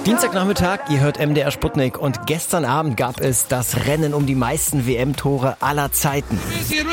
Dienstagnachmittag, ihr hört MDR Sputnik und gestern Abend gab es das Rennen um die meisten WM-Tore aller Zeiten. Messi.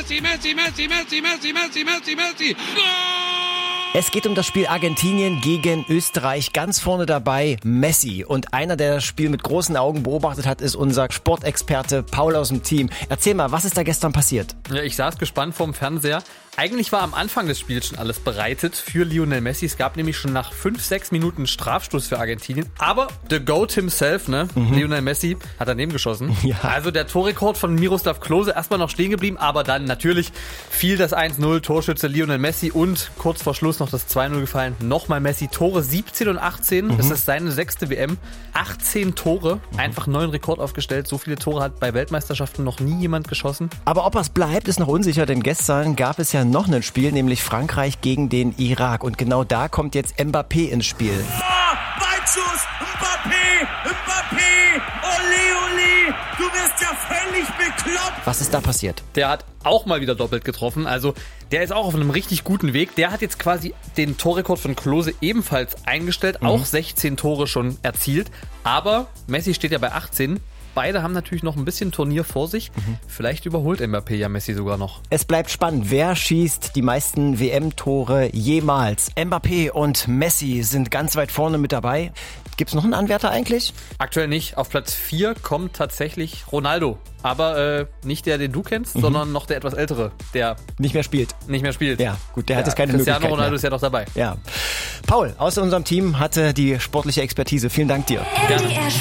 Es geht um das Spiel Argentinien gegen Österreich. Ganz vorne dabei Messi. Und einer, der das Spiel mit großen Augen beobachtet hat, ist unser Sportexperte Paul aus dem Team. Erzähl mal, was ist da gestern passiert? Ja, ich saß gespannt vorm Fernseher. Eigentlich war am Anfang des Spiels schon alles bereitet für Lionel Messi. Es gab nämlich schon nach 5-6 Minuten einen Strafstoß für Argentinien. Aber the GOAT himself, Lionel Messi, hat daneben geschossen. Ja. Also der Torrekord von Miroslav Klose erstmal noch stehen geblieben. Aber dann natürlich fiel das 1-0, Torschütze Lionel Messi und kurz vor Schluss noch das 2-0 gefallen. Nochmal Messi, Tore 17 und 18. Das ist seine 6. WM. 18 Tore, einfach neuen Rekord aufgestellt. So viele Tore hat bei Weltmeisterschaften noch nie jemand geschossen. Aber ob es bleibt, ist noch unsicher, denn gestern gab es ja noch ein Spiel, nämlich Frankreich gegen den Irak. Und genau da kommt jetzt Mbappé ins Spiel. Weitschuss, Mbappé, ole, du wirst ja völlig bekloppt. Was ist da passiert? Der hat auch mal wieder doppelt getroffen, also der ist auch auf einem richtig guten Weg. Der hat jetzt quasi den Torrekord von Klose ebenfalls eingestellt, auch 16 Tore schon erzielt. Aber Messi steht ja bei 18. Beide haben natürlich noch ein bisschen Turnier vor sich. Vielleicht überholt Mbappé ja Messi sogar noch. Es bleibt spannend. Wer schießt die meisten WM-Tore jemals? Mbappé und Messi sind ganz weit vorne mit dabei. Gibt's noch einen Anwärter eigentlich? Aktuell nicht. Auf Platz 4 kommt tatsächlich Ronaldo. Aber nicht der, den du kennst, sondern noch der etwas ältere, der Nicht mehr spielt. Ja, gut, der hat jetzt keine Möglichkeit Cristiano Ronaldo mehr. ist ja noch dabei. Ja. Paul aus unserem Team hatte die sportliche Expertise. Vielen Dank dir. MDR